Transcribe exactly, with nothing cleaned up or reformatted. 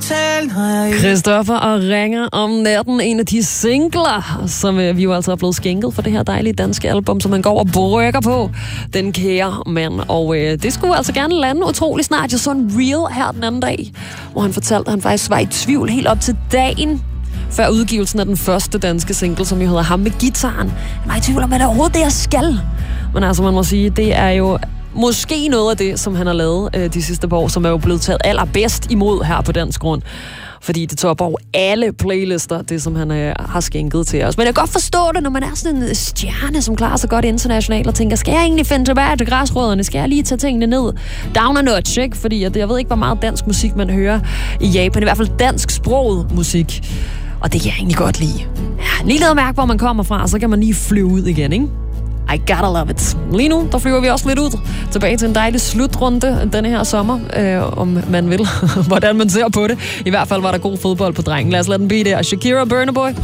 Christoffer og Ringer om natten, en af de singler, som vi jo altså er blevet skænket for det her dejlige danske album, som man går og brygger på, den kære mand. Og øh, det skulle altså gerne lande utrolig snart. Jeg så en reel her den anden dag, hvor han fortalte, at han faktisk var i tvivl helt op til dagen før udgivelsen af den første danske single, som jo hedder Ham med Gitaren. Han var i tvivl om, at det overhovedet det, jeg skal. Men altså, man må sige, det er jo måske noget af det, som han har lavet øh, de sidste par år, som er jo blevet taget allerbedst imod her på Dansk Grund. Fordi det topper over alle playlister, det som han øh, har skænket til os. Men jeg kan godt forstå det, når man er sådan en stjerne, som klarer sig godt internationalt, og tænker, skal jeg egentlig finde tilbage til græsrødderne? Skal jeg lige tage tingene ned? Down a notch, ikke? Fordi jeg, jeg ved ikke, hvor meget dansk musik man hører i Japan. I hvert fald dansk sproget musik. Og det kan jeg egentlig godt lide. Ja, lige noget mærke, hvor man kommer fra, så kan man lige flyve ud igen, ikke? I gotta love it. Lige nu, der flyver vi også lidt ud. Tilbage til en dejlig slutrunde denne her sommer, øh, om man vil. Hvordan man ser på det. I hvert fald var der god fodbold på drengen. Lad os lade den blive der. Shakira, Burna Boy.